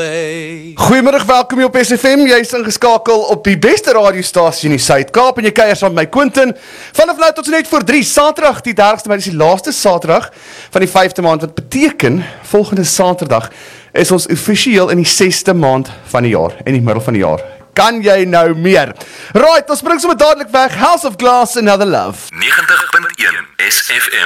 Goeiemiddag, welkom hier op SFM. Jy is ingeskakel op die beste radiostasie in die Suid-Kaap en jy kuier saam met my Quentin. Vanaf nou tot so net voor 3, Saterdag die 30ste Mei, dis die laaste Saterdag van die 5de maand, wat beteken volgende Saterdag is ons offisieel in die 6de maand van die jaar, in die middel van die jaar. Kan jy nou meer? Right, ons bring sommer dadelik weg House of Glass, Another Love. 90.1 SFM.